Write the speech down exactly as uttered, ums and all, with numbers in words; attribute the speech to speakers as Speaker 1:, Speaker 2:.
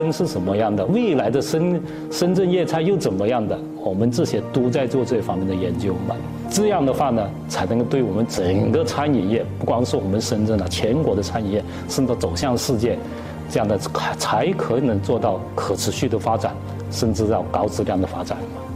Speaker 1: 是什么样的，未来的深深圳粤菜又怎么样的，我们这些都在做这方面的研究嘛。这样的话呢，才能够对我们整个餐饮业，不光是我们深圳啊，全国的餐饮业，甚至走向世界，这样的才可能做到可持续的发展，甚至到高质量的发展。